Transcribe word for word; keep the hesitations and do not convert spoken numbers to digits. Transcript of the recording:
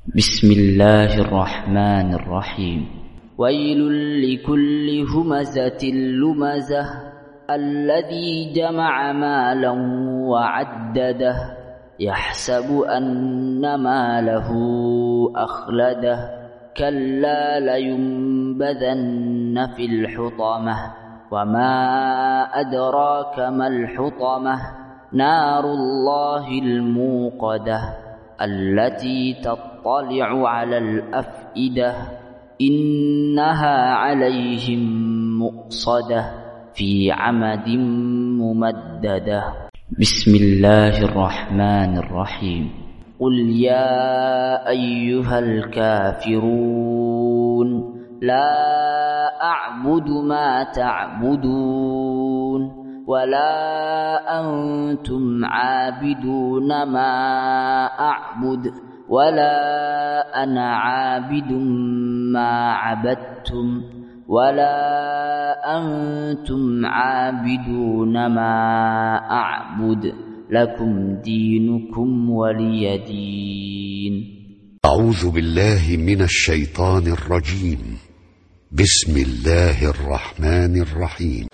بسم الله الرحمن الرحيم. ويل لكل همزة لمزة الذي جمع مالا وعدده يحسب أن ماله أخلده كلا لينبذن في الحطمة وما أدراك ما الحطمة نار الله الموقدة التي تطلع على الأفئدة إنها عليهم مؤصدة في عمد ممددة. بسم الله الرحمن الرحيم. قل يا أيها الكافرون لا أعبد ما تعبدون ولا أنتم عابدون ما أعبد ولا أنا عابد ما عبدتم ولا أنتم عابدون ما أعبد لكم دينكم ولي دين. أعوذ بالله من الشيطان الرجيم. بسم الله الرحمن الرحيم.